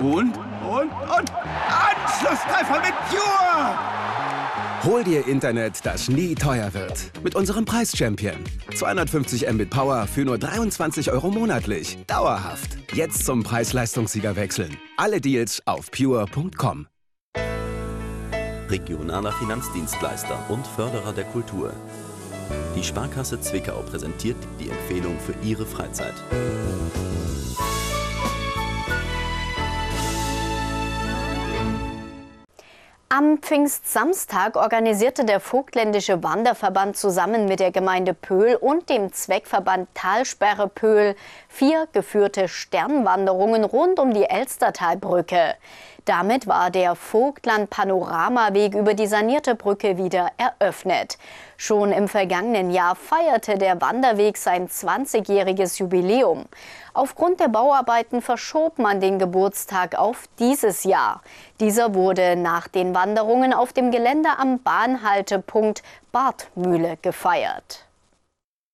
Und Anschlusstreffer mit Pure! Hol dir Internet, das nie teuer wird. Mit unserem Preis-Champion. 250 Mbit Power für nur 23 € monatlich. Dauerhaft. Jetzt zum Preis-Leistungssieger wechseln. Alle Deals auf pure.com. Regionaler Finanzdienstleister und Förderer der Kultur. Die Sparkasse Zwickau präsentiert die Empfehlung für Ihre Freizeit. Am Pfingstsamstag organisierte der Vogtländische Wanderverband zusammen mit der Gemeinde Pöhl und dem Zweckverband Talsperre Pöhl 4 geführte Sternwanderungen rund um die Elstertalbrücke. Damit war der Vogtland-Panoramaweg über die sanierte Brücke wieder eröffnet. Schon im vergangenen Jahr feierte der Wanderweg sein 20-jähriges Jubiläum. Aufgrund der Bauarbeiten verschob man den Geburtstag auf dieses Jahr. Dieser wurde nach den Wanderungen auf dem Gelände am Bahnhaltepunkt Barthmühle gefeiert.